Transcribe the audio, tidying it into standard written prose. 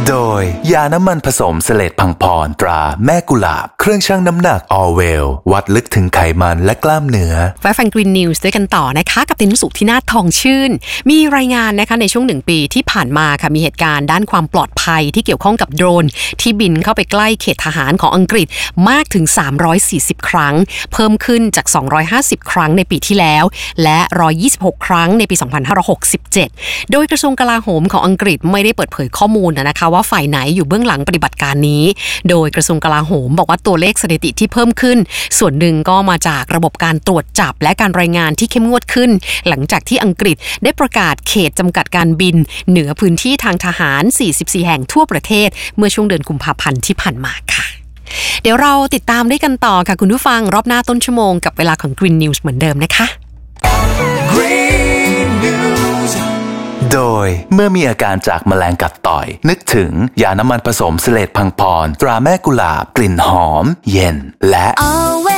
โดยยาน้ำมันผสมเสลดพังพรตราแม่กุหลาบเครื่องชั่งน้ำหนักออเวลวัดลึกถึงไขมันและกล้ามเนื้อไปฟัง Green News ด้วยกันต่อนะคะกับตินสุขที่น่าทองชื่นมีรายงานนะคะในช่วง1 ปีที่ผ่านมาค่ะมีเหตุการณ์ด้านความปลอดภัยที่เกี่ยวข้องกับโดรนที่บินเข้าไปใกล้เขตทหารของอังกฤษมากถึง340ครั้งเพิ่มขึ้นจาก250ครั้งในปีที่แล้วและ126ครั้งในปี2567โดยกระทรวงกลาโหมของอังกฤษไม่ได้เปิดเผยข้อมูลนะคะว่าฝ่ายไหนอยู่เบื้องหลังปฏิบัติการนี้โดยกระทรวงกลาโหมบอกว่าตัวเลขสถิติที่เพิ่มขึ้นส่วนหนึ่งก็มาจากระบบการตรวจจับและการรายงานที่เข้มงวดขึ้นหลังจากที่อังกฤษได้ประกาศเขตจำกัดการบินเหนือพื้นที่ทางทหาร44แห่งทั่วประเทศเมื่อช่วงเดือนกุมภาพันธ์ที่ผ่านมาค่ะเดี๋ยวเราติดตามด้วยกันต่อค่ะคุณผู้ฟังรอบหน้าต้นชั่วโมงกับเวลาของ Green News เหมือนเดิมนะคะ Green News โดยเมื่อมีอาการจากแมลงกัดต่อยนึกถึงยาน้ำมันผสมเสลดพังพรตราแม่กุหลาบกลิ่นหอมเย็นและ